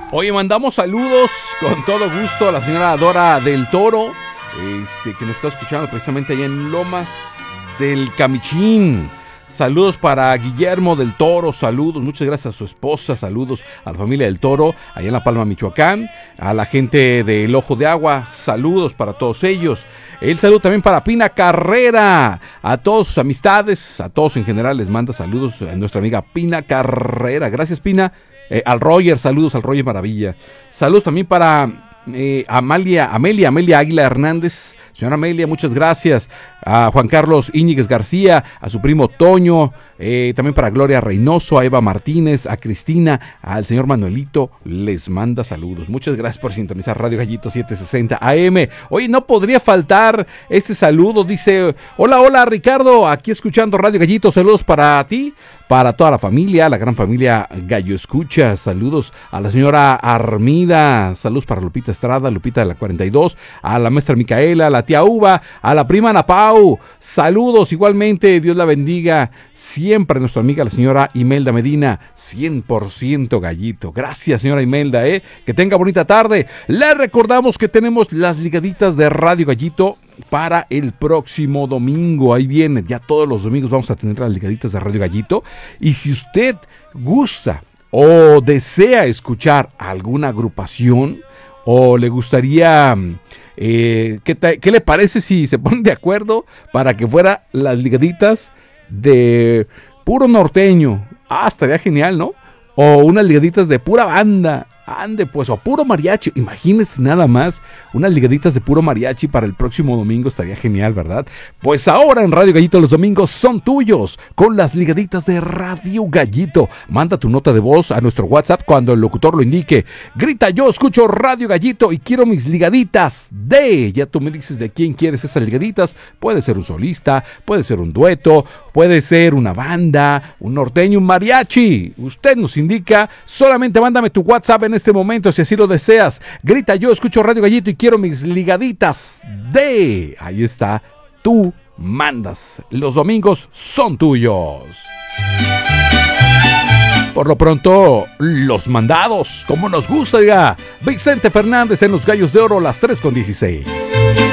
Oye, mandamos saludos con todo gusto a la señora Dora del Toro, que nos está escuchando precisamente allá en Lomas del Camichín. Saludos para Guillermo del Toro, saludos, muchas gracias a su esposa, saludos a la familia del Toro, allá en La Palma, Michoacán, a la gente del Ojo de Agua, saludos para todos ellos. El saludo también para Pina Carrera, a todas sus amistades, a todos en general les manda saludos a nuestra amiga Pina Carrera, gracias Pina. Al Roger, saludos al Roger Maravilla. Saludos también para Amelia Águila Hernández. Señora Amelia, muchas gracias. A Juan Carlos Íñiguez García, a su primo Toño, también para Gloria Reynoso, a Eva Martínez, a Cristina, al señor Manuelito, les manda saludos. Muchas gracias por sintonizar Radio Gallito 760 AM. Oye, no podría faltar este saludo, dice, hola Ricardo, aquí escuchando Radio Gallito, saludos para ti, para toda la familia, la gran familia Gallo Escucha, saludos a la señora Armida, saludos para Lupita Estrada, Lupita de la 42, a la maestra Micaela, a la tía Uva, a la prima Ana Pau, saludos igualmente, Dios la bendiga, siempre nuestra amiga la señora Imelda Medina, 100% Gallito, gracias señora Imelda, que tenga bonita tarde. Le recordamos que tenemos las ligaditas de Radio Gallito para el próximo domingo, ahí viene, ya todos los domingos vamos a tener las ligaditas de Radio Gallito, y si usted gusta o desea escuchar alguna agrupación o le gustaría, ¿qué le parece si se ponen de acuerdo para que fuera las ligaditas de puro norteño? Estaría genial, ¿no? O unas ligaditas de pura banda. Ande pues, o puro mariachi, imagínense nada más, unas ligaditas de puro mariachi para el próximo domingo, estaría genial, ¿verdad? Pues ahora en Radio Gallito los domingos son tuyos, con las ligaditas de Radio Gallito. Manda tu nota de voz a nuestro WhatsApp cuando el locutor lo indique. Grita, yo escucho Radio Gallito y quiero mis ligaditas de... Ya tú me dices de quién quieres esas ligaditas, puede ser un solista, puede ser un dueto, puede ser una banda, un norteño, un mariachi. Usted nos indica, solamente mándame tu WhatsApp en este momento si así lo deseas. Grita, yo escucho Radio Gallito y quiero mis ligaditas de... Ahí está, tú mandas. Los domingos son tuyos. Por lo pronto, los mandados, como nos gusta ya. Vicente Fernández en Los Gallos de Oro, las 3:16.